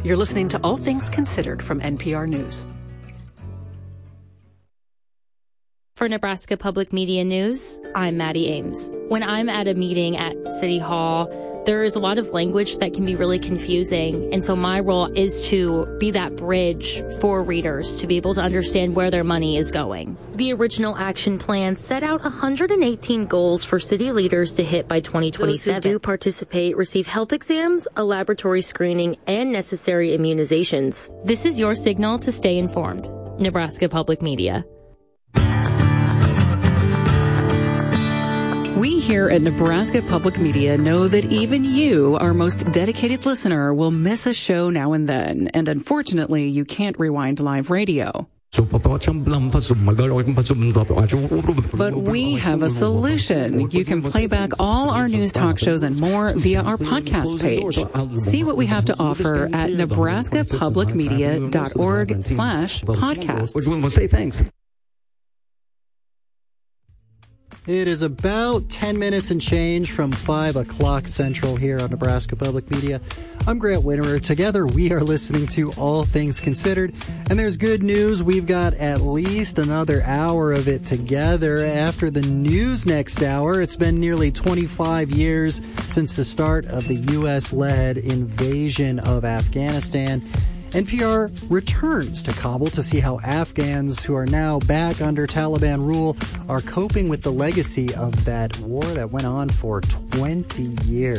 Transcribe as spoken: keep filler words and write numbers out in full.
You're listening to All Things Considered from N P R News. For Nebraska Public Media News, I'm Maddie Ames. When I'm at a meeting at City Hall, there is a lot of language that can be really confusing. And so my role is to be that bridge for readers to be able to understand where their money is going. The original action plan set out one hundred eighteen goals for city leaders to hit by twenty twenty-seven. Those who do participate receive health exams, a laboratory screening, and necessary immunizations. This is your signal to stay informed. Nebraska Public Media. We here at Nebraska Public Media know that even you, our most dedicated listener, will miss a show now and then. And unfortunately, you can't rewind live radio. But we have a solution. You can play back all our news talk shows and more via our podcast page. See what we have to offer at nebraska public media dot org slash podcasts. We want to say thanks. It is about ten minutes and change from five o'clock Central here on Nebraska Public Media. I'm Grant Winterer. Together, we are listening to All Things Considered. And there's good news. We've got at least another hour of it together. After the news next hour, it's been nearly twenty-five years since the start of the U S-led invasion of Afghanistan. N P R returns to Kabul to see how Afghans who are now back under Taliban rule are coping with the legacy of that war that went on for twenty years.